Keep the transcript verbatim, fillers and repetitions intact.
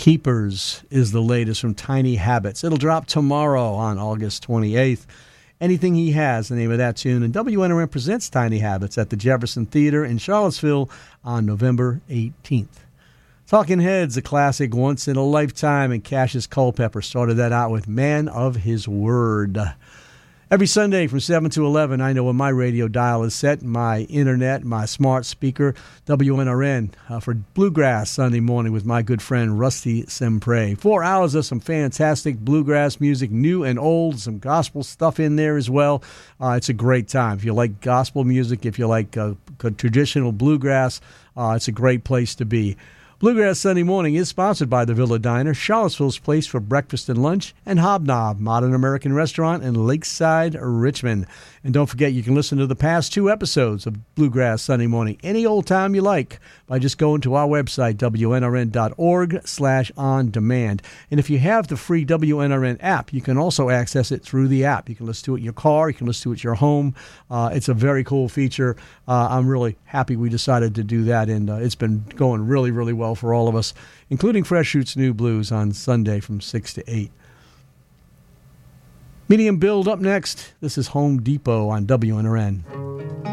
Keepers is the latest from Tiny Habits. It'll drop tomorrow on August twenty-eighth. Anything He Has, the name of that tune. And W N R M presents Tiny Habits at the Jefferson Theater in Charlottesville on November eighteenth. Talking Heads, a classic once in a lifetime, and Cassius Culpepper started that out with Man of His Word. Every Sunday from seven to eleven, I know when my radio dial is set, my internet, my smart speaker, W N R N, uh, for Bluegrass Sunday morning with my good friend Rusty Sempre. Four hours of some fantastic bluegrass music, new and old, some gospel stuff in there as well. Uh, it's a great time. If you like gospel music, if you like uh, traditional bluegrass, uh, it's a great place to be. Bluegrass Sunday Morning is sponsored by the Villa Diner, Charlottesville's place for breakfast and lunch, and Hobnob, modern American restaurant in Lakeside, Richmond. And don't forget, you can listen to the past two episodes of Bluegrass Sunday Morning any old time you like by just going to our website, W N R N dot org slash on demand. And if you have the free W N R N app, you can also access it through the app. You can listen to it in your car. You can listen to it at your home. Uh, it's a very cool feature. Uh, I'm really happy we decided to do that, and uh, it's been going really, really well for all of us, including Fresh Shoots New Blues on Sunday from six to eight. Medium Build up next. This is Home Depot on W N R N.